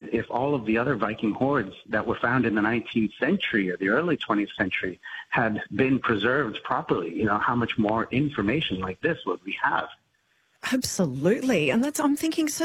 if all of the other Viking hordes that were found in the 19th century or the early 20th century had been preserved properly, how much more information like this would we have? Absolutely. And I'm thinking, so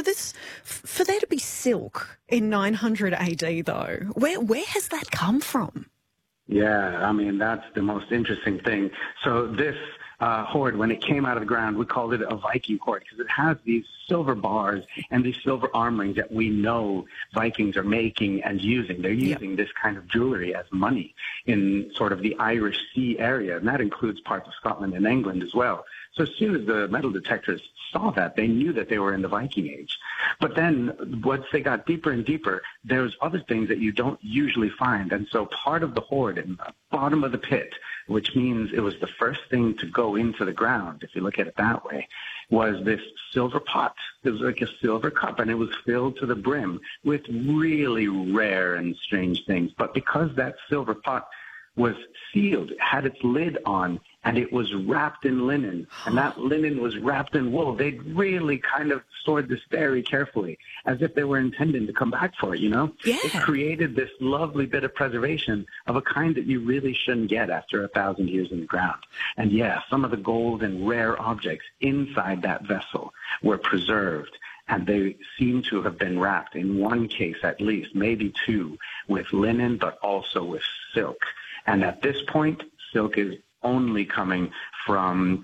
for there to be silk in 900 AD though, where has that come from? Yeah, I mean, that's the most interesting thing. So this horde, when it came out of the ground, we called it a Viking horde because it has these silver bars and these silver armorings that we know Vikings are making and using. They're using this kind of jewelry as money in sort of the Irish Sea area, and that includes parts of Scotland and England as well. So as soon as the metal detectors saw that, they knew that they were in the Viking Age. But then once they got deeper and deeper, there's other things that you don't usually find. And so part of the horde in the bottom of the pit, which means it was the first thing to go into the ground, if you look at it that way, was this silver pot. It was like a silver cup, and it was filled to the brim with really rare and strange things. But because that silver pot was sealed, it had its lid on, and it was wrapped in linen, and that linen was wrapped in wool. They'd really kind of stored this very carefully, as if they were intending to come back for it, Yeah. It created this lovely bit of preservation of a kind that you really shouldn't get after 1,000 years in the ground. And some of the gold and rare objects inside that vessel were preserved, and they seem to have been wrapped, in one case at least, maybe two, with linen, but also with silk. And at this point, silk is only coming from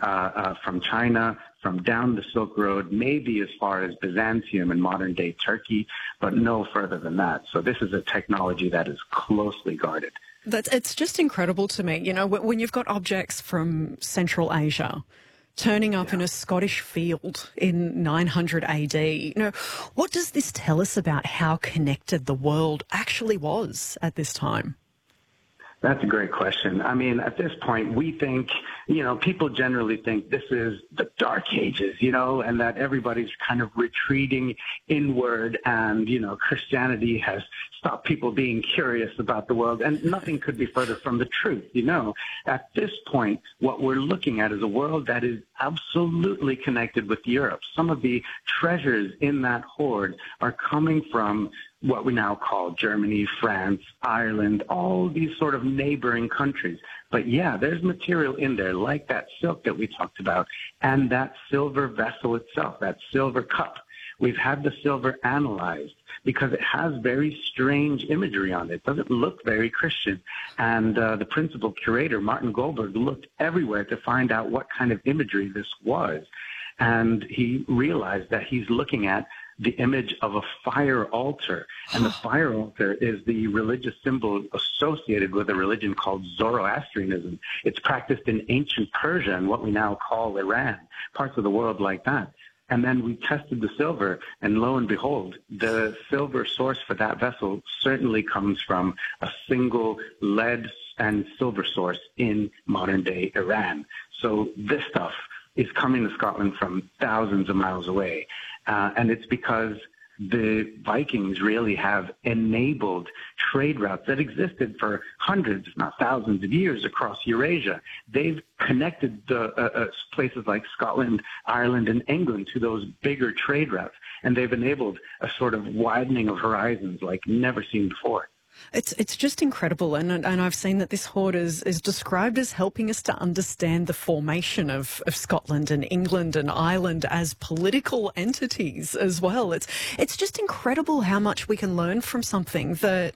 China, from down the Silk Road, maybe as far as Byzantium and modern-day Turkey, but no further than that. So this is a technology that is closely guarded. It's just incredible to me, when you've got objects from Central Asia turning up in a Scottish field in 900 AD. What does this tell us about how connected the world actually was at this time? That's a great question. I mean, at this point, we think, people generally think this is the Dark Ages, and that everybody's kind of retreating inward and, Christianity has stopped people being curious about the world, and nothing could be further from the truth, At this point, what we're looking at is a world that is absolutely connected with Europe. Some of the treasures in that hoard are coming from what we now call Germany, France, Ireland, all these sort of neighboring countries. But there's material in there like that silk that we talked about and that silver vessel itself, that silver cup. We've had the silver analyzed because it has very strange imagery on it. It doesn't look very Christian. And the principal curator, Martin Goldberg, looked everywhere to find out what kind of imagery this was. And he realized that he's looking at the image of a fire altar. And the fire altar is the religious symbol associated with a religion called Zoroastrianism. It's practiced in ancient Persia and what we now call Iran, parts of the world like that. And then we tested the silver, and lo and behold, the silver source for that vessel certainly comes from a single lead and silver source in modern-day Iran. So this stuff is coming to Scotland from thousands of miles away. And it's because the Vikings really have enabled trade routes that existed for hundreds, if not thousands of years across Eurasia. They've connected the places like Scotland, Ireland, and England to those bigger trade routes, and they've enabled a sort of widening of horizons like never seen before. It's just incredible, and I've seen that this hoard is described as helping us to understand the formation of Scotland and England and Ireland as political entities as well. It's just incredible how much we can learn from something that,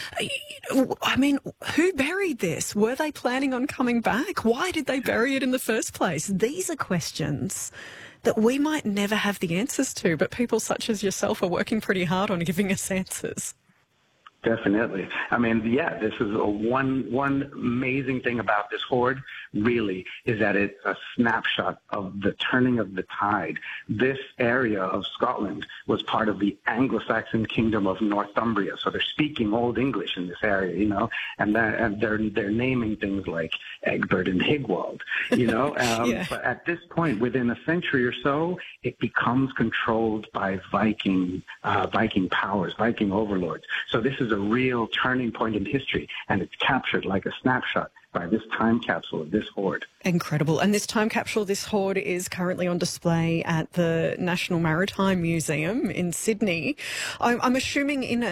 I mean, who buried this? Were they planning on coming back? Why did they bury it in the first place? These are questions that we might never have the answers to, but people such as yourself are working pretty hard on giving us answers. Definitely. I mean, this is one amazing thing about this hoard, really, is that it's a snapshot of the turning of the tide. This area of Scotland was part of the Anglo-Saxon kingdom of Northumbria, so they're speaking Old English in this area, and they're naming things like Egbert and Higwald, But at this point, within a century or so, it becomes controlled by Viking powers, Viking overlords. So this is a real turning point in history, and it's captured like a snapshot by this time capsule of this hoard. Incredible. And this time capsule, this hoard, is currently on display at the National Maritime Museum in Sydney. I'm assuming in